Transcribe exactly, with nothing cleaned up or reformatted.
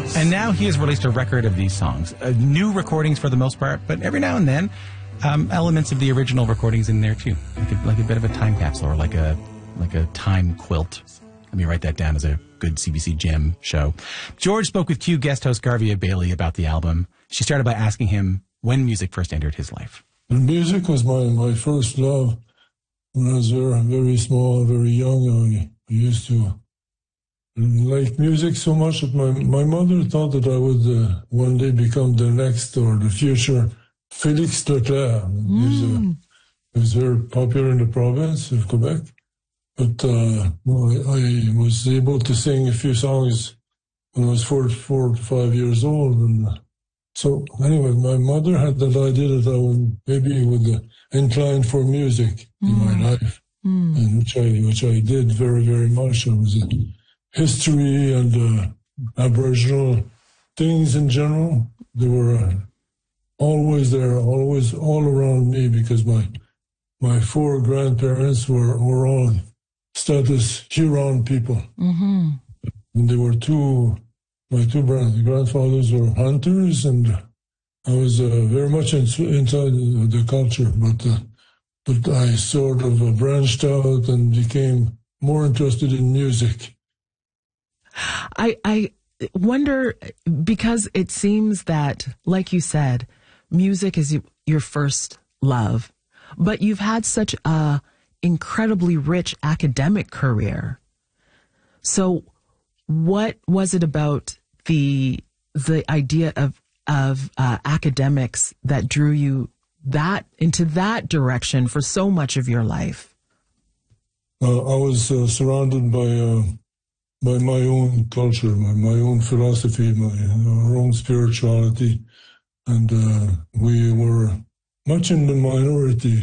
And now he has released a record of these songs. Uh, new recordings for the most part, but every now and then, um, elements of the original recordings in there too. Like a, like a bit of a time capsule or like a, like a time quilt. Let me write that down as a good C B C Gem show. George spoke with Q guest host Garvia Bailey about the album. She started by asking him when music first entered his life. And music was my, my first love. When I was very, very small, very young, I, I used to like music so much that my, my mother thought that I would uh, one day become the next or the future Félix Leclerc. Mm. He, was, uh, he was very popular in the province of Quebec. But uh, I, I was able to sing a few songs when I was four, four to five years old. And so anyway, my mother had that idea that I would maybe would uh, incline for music mm. in my life, mm. and which I which I did very, very much. I was in history and uh, Aboriginal things in general. They were uh, always there, always all around me because my my four grandparents were, were all status Huron people. Mm-hmm. And they were two, my two grandfathers were hunters, and I was uh, very much in, inside the culture, but uh, but I sort of uh, branched out and became more interested in music. I I wonder, because it seems that, like you said, music is your first love, but you've had such a incredibly rich academic career. So what was it about the the idea of of uh, academics that drew you that into that direction for so much of your life? Uh, I was uh, surrounded by uh, by my own culture, my, my own philosophy, my our own spirituality, and uh, we were much in the minority